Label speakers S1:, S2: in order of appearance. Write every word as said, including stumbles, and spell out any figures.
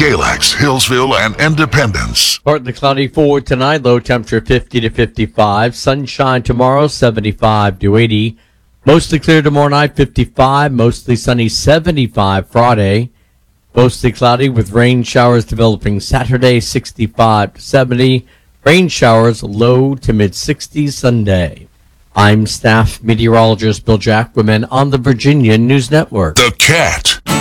S1: Galax, Hillsville, and Independence.
S2: Partly cloudy for tonight, low temperature fifty to fifty-five. Sunshine tomorrow, seventy-five to eighty. Mostly clear tomorrow night, fifty-five. Mostly sunny, seventy-five Friday. Mostly cloudy with rain showers developing Saturday, sixty-five to seventy. Rain showers low to mid sixties Sunday. I'm staff meteorologist Bill Jacquemin on the Virginia News Network.
S1: The Cat.